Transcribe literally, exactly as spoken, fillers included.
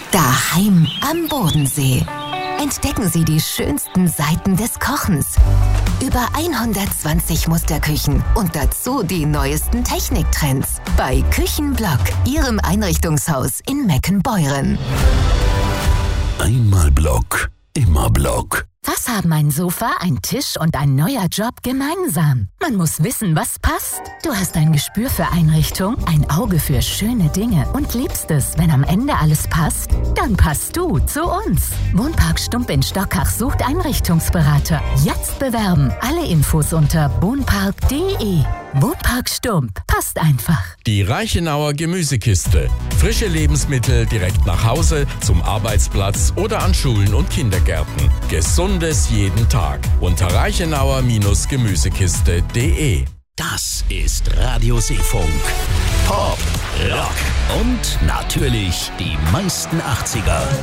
Daheim am Bodensee. Entdecken Sie die schönsten Seiten des Kochens. Über hundertzwanzig Musterküchen und dazu die neuesten Techniktrends. Bei Küchenblock, Ihrem Einrichtungshaus in Meckenbeuren. Einmal Block, immer Block. Was haben ein Sofa, ein Tisch und ein neuer Job gemeinsam? Man muss wissen, was passt. Du hast ein Gespür für Einrichtung, ein Auge für schöne Dinge und liebst es, wenn am Ende alles passt? Dann passt du zu uns. Wohnpark Stump in Stockach sucht Einrichtungsberater. Jetzt bewerben. Alle Infos unter wohnpark punkt de. Wohnpark Stump. Passt einfach. Die Reichenauer Gemüsekiste. Frische Lebensmittel direkt nach Hause, zum Arbeitsplatz oder an Schulen und Kindergärten. Gesundes jeden Tag. Unter reichenauer Gemüsekiste punkt de. Das ist Radio Seefunk. Pop, Rock und natürlich die meisten achtziger.